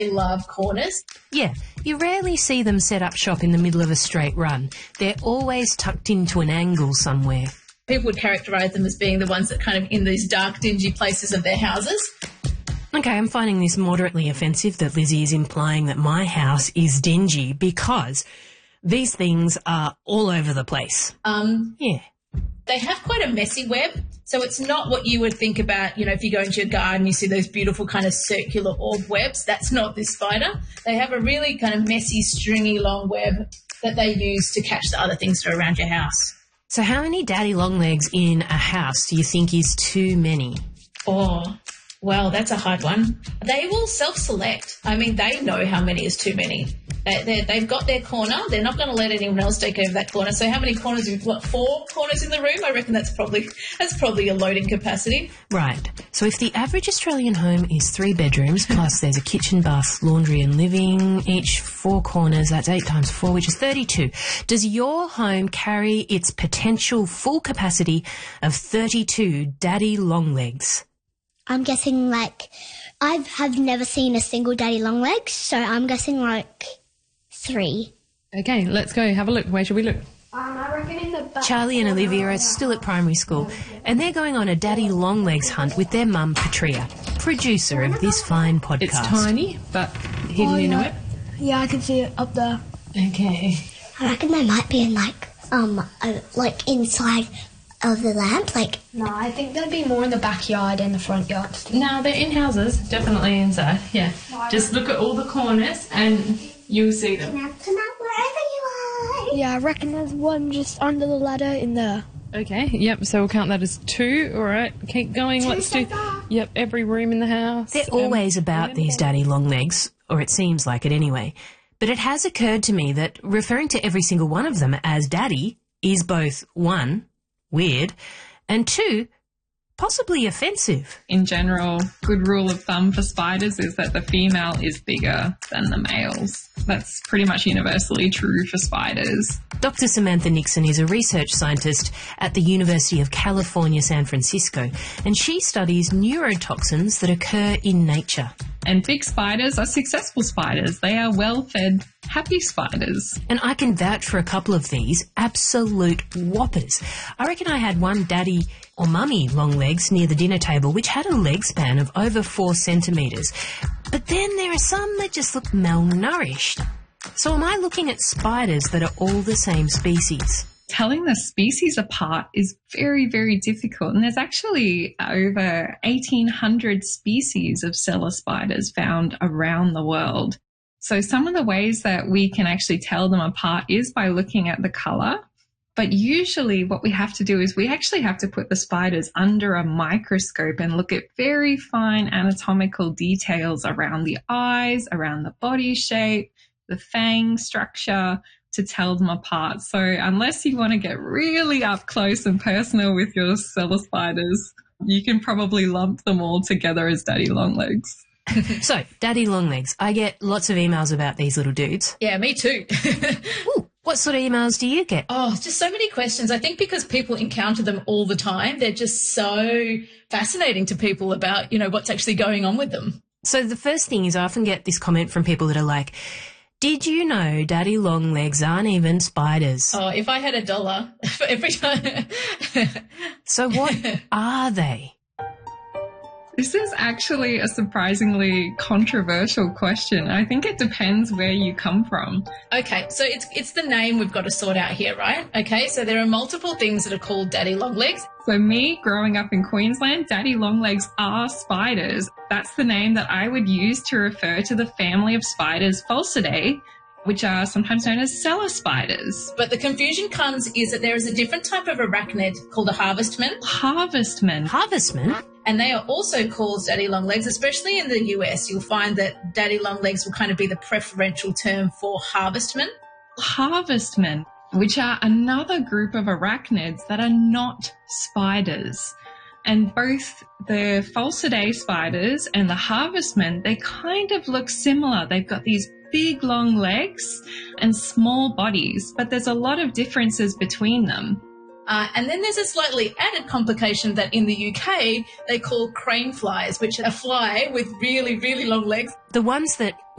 They love corners. Yeah, you rarely see them set up shop in the middle of a straight run. They're always tucked into an angle somewhere. People would characterise them as being the ones that kind of in these dark, dingy places of their houses. Okay, I'm finding this moderately offensive that Lizzie is implying that my house is dingy because these things are all over the place. Yeah. They have quite a messy web, so it's not what you would think about, you know, if you go into your garden, you see those beautiful kind of circular orb webs. That's not this spider. They have a really kind of messy, stringy, long web that they use to catch the other things that are around your house. So how many daddy longlegs in a house do you think is too many? Oh, well, that's a hard one. They will self-select. I mean, they know how many is too many. They've got their corner. They're not going to let anyone else take over that corner. So how many corners? We've got 4 corners in the room. I reckon that's probably a loading capacity. Right. So if the average Australian home is 3 bedrooms, plus there's a kitchen, bath, laundry and living, each 4 corners, that's 8 times 4, which is 32. Does your home carry its potential full capacity of 32 daddy longlegs? I'm guessing I have never seen a single daddy longlegs, so I'm guessing 3. Okay, let's go. Have a look. Where should we look? I reckon in the back. Charlie and Olivia are still at primary school and they're going on a daddy longlegs hunt with their mum, Patria, producer of this fine podcast. It's tiny, but hidden in a web. Yeah, I can see it up there. Okay. I reckon they might be in inside of the lamp. No, I think they'd be more in the backyard and the front yard. No, they're in houses, definitely inside. Yeah. Just look at all the corners and you'll see them. Come out wherever you are. Yeah, I reckon there's one just under the ladder in there. Okay, yep, so we'll count that as 2. All right, keep going. Let's do, yep, every room in the house. They're always about these daddy longlegs, or it seems like it anyway. But it has occurred to me that referring to every single one of them as daddy is both, 1, weird, and 2, possibly offensive. In general, good rule of thumb for spiders is that the female is bigger than the males. That's pretty much universally true for spiders. Dr. Samantha Nixon is a research scientist at the University of California, San Francisco, and she studies neurotoxins that occur in nature. And big spiders are successful spiders. They are well-fed, happy spiders. And I can vouch for a couple of these absolute whoppers. I reckon I had one daddy or mummy longlegs near the dinner table which had a leg span of over 4 centimetres. But then there are some that just look malnourished. So am I looking at spiders that are all the same species? Telling the species apart is very, very difficult. And there's actually over 1,800 species of cellar spiders found around the world. So some of the ways that we can actually tell them apart is by looking at the colour. But usually what we have to do is we actually have to put the spiders under a microscope and look at very fine anatomical details around the eyes, around the body shape, the fang structure, to tell them apart. So unless you want to get really up close and personal with your cellar spiders, you can probably lump them all together as daddy longlegs. So, daddy longlegs. I get lots of emails about these little dudes. Yeah, me too. Ooh, what sort of emails do you get? Oh, just so many questions. I think because people encounter them all the time, they're just so fascinating to people about, what's actually going on with them. So the first thing is I often get this comment from people that are like, did you know daddy longlegs aren't even spiders? Oh, if I had $1 for every time. So what are they? This is actually a surprisingly controversial question. I think it depends where you come from. Okay, so it's the name we've got to sort out here, right? Okay, so there are multiple things that are called daddy longlegs. So me, growing up in Queensland, daddy longlegs are spiders. That's the name that I would use to refer to the family of spiders Phalcidae, which are sometimes known as cellar spiders. But the confusion comes is that there is a different type of arachnid called a harvestman. Harvestman. Harvestman? And they are also called daddy longlegs, especially in the US. You'll find that daddy longlegs will kind of be the preferential term for harvestman. Harvestmen, which are another group of arachnids that are not spiders. And both the Phalcidae spiders and the harvestmen, they kind of look similar. They've got these big long legs and small bodies, but there's a lot of differences between them. And then there's a slightly added complication that in the UK they call crane flies, which are a fly with really, really long legs. The ones that